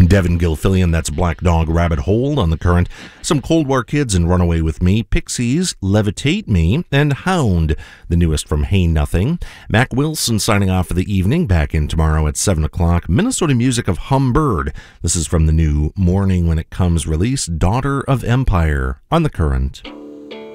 Devin Gilfillian, that's Black Dog Rabbit Hole on the Current. Some Cold War Kids and Runaway With Me, Pixies, Levitate Me, and Hound, the newest from Hey Nothing. Mac Wilson signing off for the evening, back in tomorrow at 7 o'clock. Minnesota music of Humbird. This is from the new Morning When It Comes release, Daughter of Empire on the Current.